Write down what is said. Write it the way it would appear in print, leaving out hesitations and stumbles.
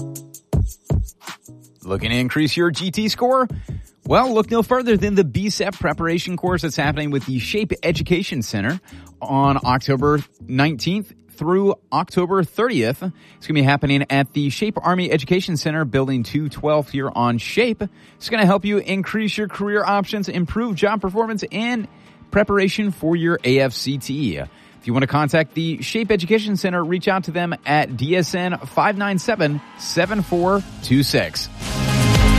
Looking to increase your GT score? Well, look no further than the BSEP preparation course that's happening with the Shape Education Center on October 19th through October 30th. It's going to be happening at the Shape Army Education Center, Building 212 here on Shape. It's going to help you increase your career options, improve job performance, and preparation for your AFCT. If you want to contact the Shape Education Center, reach out to them at DSN 597-7426.